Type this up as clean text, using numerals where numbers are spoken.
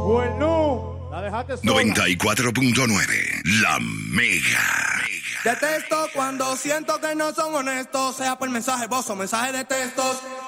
Bueno, la dejaste sola. 94.9, La Mega. Detesto cuando siento que no son honestos, sea por mensaje, voz o mensaje de textos.